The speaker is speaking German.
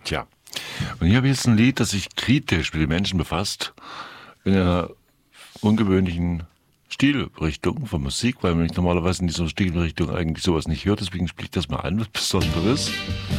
Tja, und hier habe ich jetzt ein Lied, das sich kritisch mit den Menschen befasst, in einer ungewöhnlichen Stilrichtung von Musik, weil man normalerweise in dieser Stilrichtung eigentlich sowas nicht hört. Deswegen spiele ich das mal ein, was Besonderes.